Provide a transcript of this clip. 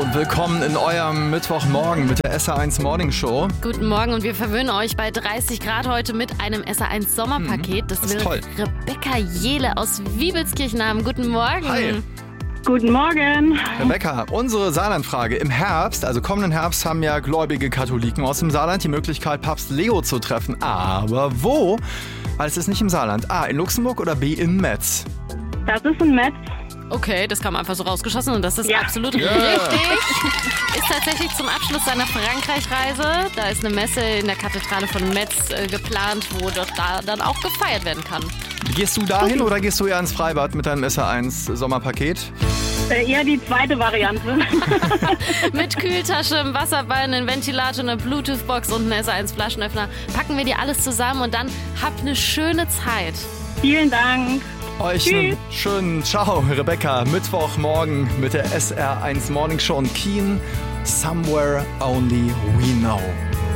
und willkommen in eurem Mittwochmorgen mit der SR1 Morning Show. Guten Morgen und wir verwöhnen euch bei 30 Grad heute mit einem SR1 Sommerpaket. Das will toll. Rebecca Jehle aus Wiebelskirchen haben. Guten Morgen. Hi. Guten Morgen. Rebecca, unsere Saarlandfrage. Im Herbst, also kommenden Herbst, haben ja gläubige Katholiken aus dem Saarland die Möglichkeit, Papst Leo zu treffen. Aber wo? Weil es ist nicht im Saarland. A, in Luxemburg oder B, in Metz? Das ist ein Metz. Okay, das kam einfach so rausgeschossen und das ist Ja. absolut Ja. richtig. Ist tatsächlich zum Abschluss seiner Frankreich-Reise. Da ist eine Messe in der Kathedrale von Metz geplant, wo dort da dann auch gefeiert werden kann. Gehst du dahin oder gehst du eher ins Freibad mit deinem SR1 Sommerpaket? Eher die zweite Variante. Mit Kühltasche, einem Wasserball, einem Ventilator, einer Bluetooth-Box und einem SR1 Flaschenöffner packen wir dir alles zusammen und dann habt eine schöne Zeit. Vielen Dank. Euch einen schönen Ciao, Rebecca. Mittwochmorgen mit der SR1 Morning Show in Kien. Somewhere Only We Know.